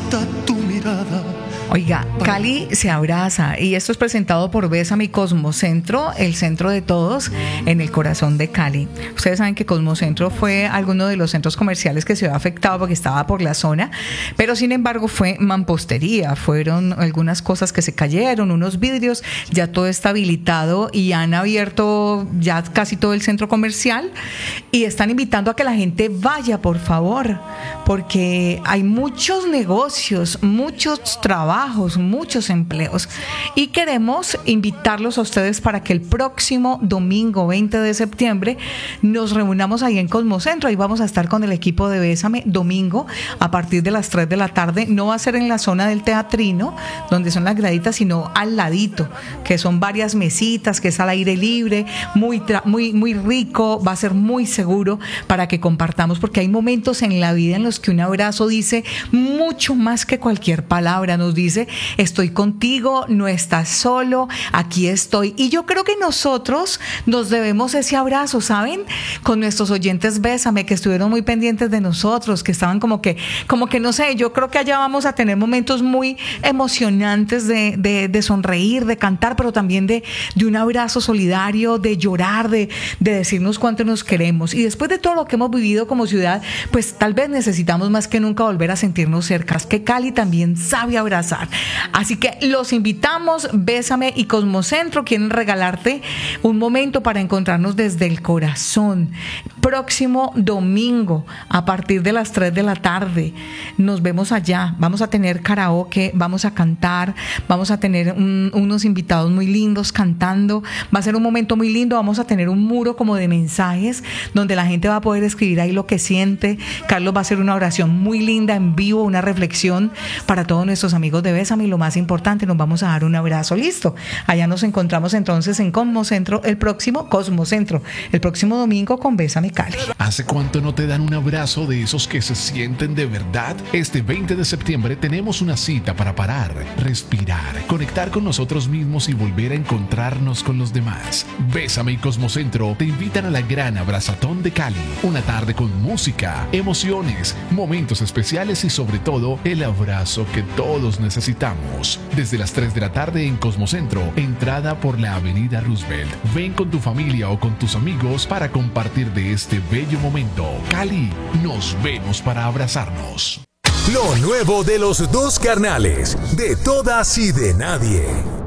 basta tu mirada. Oiga, Cali se abraza y esto es presentado por Bésame Cosmocentro, el centro de todos en el corazón de Cali. Ustedes saben que Cosmocentro fue alguno de los centros comerciales que se vio afectado porque estaba por la zona, pero sin embargo fue mampostería, fueron algunas cosas que se cayeron, unos vidrios, ya todo está habilitado y han abierto ya casi todo el centro comercial y están invitando a que la gente vaya, por favor, porque hay muchos negocios, muchos trabajos, muchos empleos y queremos invitarlos a ustedes para que el próximo domingo 20 de septiembre nos reunamos ahí en Cosmocentro. Ahí vamos a estar con el equipo de Bésame domingo a partir de las 3 de la tarde. No va a ser en la zona del teatrino donde son las graditas, sino al ladito, que son varias mesitas, que es al aire libre, muy rico, va a ser muy seguro para que compartamos, porque hay momentos en la vida en los que un abrazo dice mucho más que cualquier palabra. Nos dice: estoy contigo, no estás solo, aquí estoy. Y yo creo que nosotros nos debemos ese abrazo, ¿saben? Con nuestros oyentes Bésame, que estuvieron muy pendientes de nosotros, que estaban como que no sé, yo creo que allá vamos a tener momentos muy emocionantes de sonreír, de cantar, pero también de un abrazo solidario, de llorar, de decirnos cuánto nos queremos. Y después de todo lo que hemos vivido como ciudad, pues tal vez necesitamos más que nunca volver a sentirnos cerca. Es que Cali también sabe abrazar. Así que los invitamos, Bésame y Cosmocentro quieren regalarte un momento para encontrarnos desde el corazón. Próximo domingo a partir de las 3 de la tarde nos vemos allá. Vamos a tener karaoke, vamos a cantar, vamos a tener unos invitados muy lindos cantando. Va a ser un momento muy lindo. Vamos a tener un muro como de mensajes donde la gente va a poder escribir ahí lo que siente. Carlos va a hacer una oración muy linda en vivo, una reflexión para todos nuestros amigos de Bésame, y lo más importante, nos vamos a dar un abrazo. Listo, allá nos encontramos entonces en Cosmocentro el próximo domingo con Bésame Cali. ¿Hace cuánto no te dan un abrazo de esos que se sienten de verdad? Este 20 de septiembre tenemos una cita para parar, respirar, conectar con nosotros mismos y volver a encontrarnos con los demás. Bésame y Cosmocentro te invitan a la gran abrazatón de Cali, una tarde con música, emociones, momentos especiales y sobre todo el abrazo que todos necesitamos. Desde las 3 de la tarde en Cosmocentro, entrada por la avenida Roosevelt. Ven con tu familia o con tus amigos para compartir de este bello momento. Cali, nos vemos para abrazarnos. Lo nuevo de los dos carnales, de todas y de nadie.